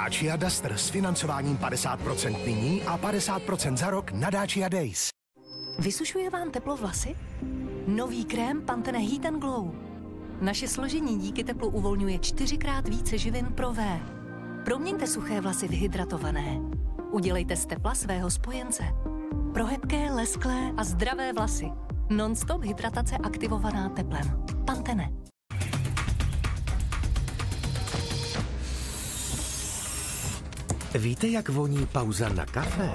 Dacia Duster s financováním 50% nyní a 50% za rok na Dacia Days. Vysušuje vám teplo vlasy? Nový krém Pantene Heat and Glow. Naše složení díky teplu uvolňuje 4krát více živin pro V. Proměňte suché vlasy v hydratované. Udělejte z tepla svého spojence. Pro hebké, lesklé a zdravé vlasy. Non-stop hydratace aktivovaná teplem. Pantene. Víte, jak voní pauza na kafe?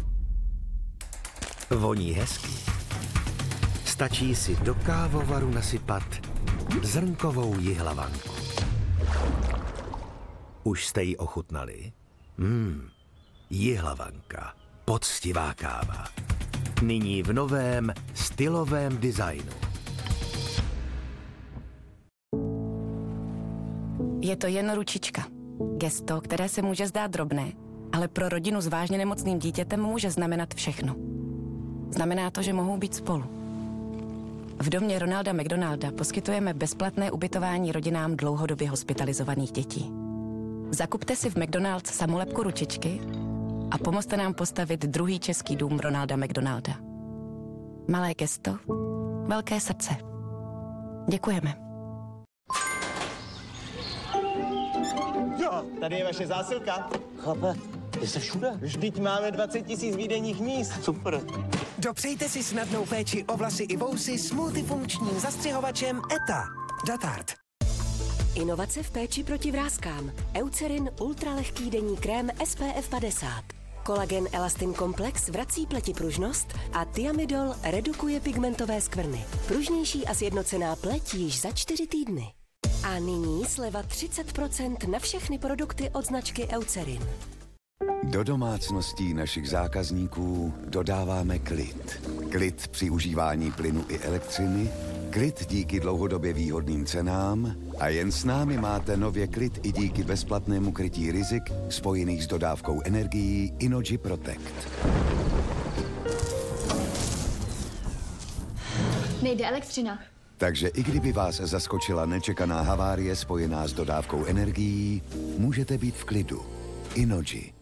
Voní hezky. Stačí si do kávovaru nasypat zrnkovou jihlavanku. Už jste ji ochutnali? Jihlavanka. Poctivá káva. Nyní v novém stylovém designu. Je to jen ručička. Gesto, které se může zdát drobné, ale pro rodinu s vážně nemocným dítětem může znamenat všechno. Znamená to, že mohou být spolu. V domě Ronalda McDonalda poskytujeme bezplatné ubytování rodinám dlouhodobě hospitalizovaných dětí. Zakupte si v McDonald's samolepku ručičky a pomozte nám postavit druhý český dům Ronalda McDonalda. Malé gesto, velké srdce. Děkujeme. Jo, tady je vaše zásilka. Chlape, ty jsi všude. Vždyť máme 20 000 výdejních míst. Super. Dopřejte si snadnou péči o vlasy i vousy s multifunkčním zastřihovačem ETA. Datart. Inovace v péči proti vrázkám. Eucerin ultralehký denní krém SPF 50. Kolagen Elastin Komplex vrací pleti pružnost a Thiamidol redukuje pigmentové skvrny. Pružnější a sjednocená pleť již za 4 týdny. A nyní sleva 30% na všechny produkty od značky Eucerin. Do domácností našich zákazníků dodáváme klid. Klid při užívání plynu i elektřiny, klid díky dlouhodobě výhodným cenám a jen s námi máte nově klid i díky bezplatnému krytí rizik spojených s dodávkou energií Innogy Protect. Nejde elektřina. Takže i kdyby vás zaskočila nečekaná havárie spojená s dodávkou energií, můžete být v klidu. Innogy.